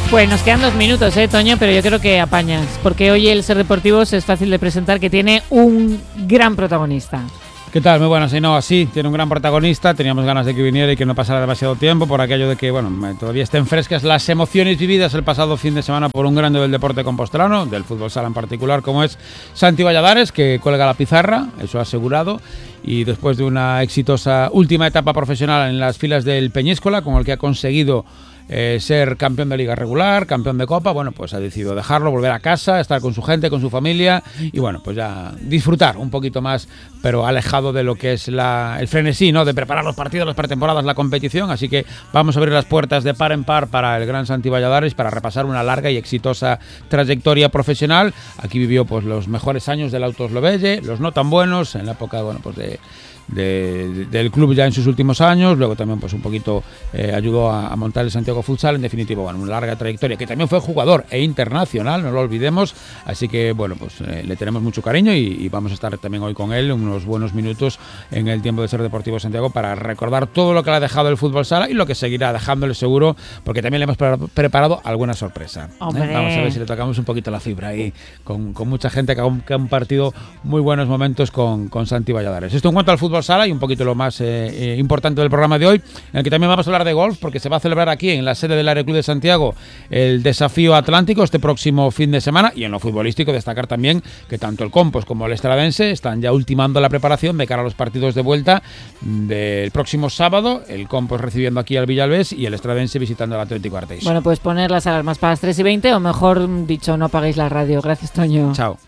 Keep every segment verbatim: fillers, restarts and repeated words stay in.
Pues nos quedan dos minutos, eh, Toño, pero yo creo que apañas, porque hoy el Ser Deportivos es fácil de presentar que tiene un gran protagonista. ¿Qué tal? Muy buenas. Sí, no, así, tiene un gran protagonista. Teníamos ganas de que viniera y que no pasara demasiado tiempo por aquello de que, bueno, todavía estén frescas las emociones vividas el pasado fin de semana por un grande del deporte compostelano, del fútbol sala en particular, como es Santi Valladares, que cuelga la pizarra, eso ha asegurado, y después de una exitosa última etapa profesional en las filas del Peñíscola, con el que ha conseguido Eh, ser campeón de liga regular, campeón de copa, bueno, pues ha decidido dejarlo, volver a casa, estar con su gente, con su familia y bueno, pues ya disfrutar un poquito más, pero alejado de lo que es la, el frenesí, ¿no? De preparar los partidos, las pretemporadas, la competición, así que vamos a abrir las puertas de par en par para el gran Santi Valladares para repasar una larga y exitosa trayectoria profesional. Aquí vivió pues los mejores años del Autos Lovelle, los no tan buenos, en la época, bueno, pues de De, de, del club ya en sus últimos años, luego también pues un poquito eh, ayudó a, a montar el Santiago Futsal, en definitiva, bueno, una larga trayectoria, que también fue jugador e internacional, no lo olvidemos, así que bueno, pues eh, le tenemos mucho cariño y, y vamos a estar también hoy con él unos buenos minutos en el tiempo de Ser Deportivo Santiago para recordar todo lo que le ha dejado el fútbol sala y lo que seguirá dejándole seguro, porque también le hemos pre- preparado alguna sorpresa. ¿eh? Vamos a ver si le tocamos un poquito la fibra ahí, con, con mucha gente que ha, que ha compartido muy buenos momentos con, con Santi Valladares. Esto en cuanto al fútbol sala y un poquito lo más eh, eh, importante del programa de hoy, en el que también vamos a hablar de golf, porque se va a celebrar aquí en la sede del Aeroclub de Santiago el Desafío Atlántico este próximo fin de semana, y en lo futbolístico destacar también que tanto el Compos como el Estradense están ya ultimando la preparación de cara a los partidos de vuelta del próximo sábado, el Compos recibiendo aquí al Villalbés y el Estradense visitando al Atlético Arteixo. Bueno, pues poner las alarmas para las tres y veinte, o mejor dicho, no apaguéis la radio. Gracias, Toño. Chao.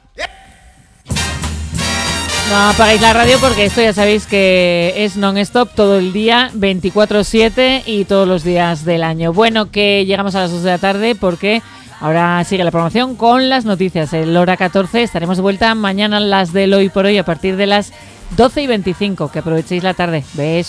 No apaguéis la radio porque esto ya sabéis que es non-stop todo el día, veinticuatro siete y todos los días del año. Bueno, que llegamos a las dos de la tarde porque ahora sigue la programación con las noticias. El hora catorce estaremos de vuelta mañana las del Hoy por Hoy a partir de las doce y veinticinco. Que aprovechéis la tarde. Besos.